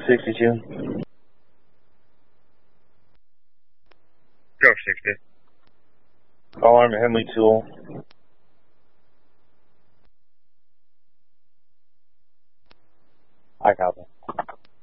62. Go 60. All Army Henley Tool. I copy.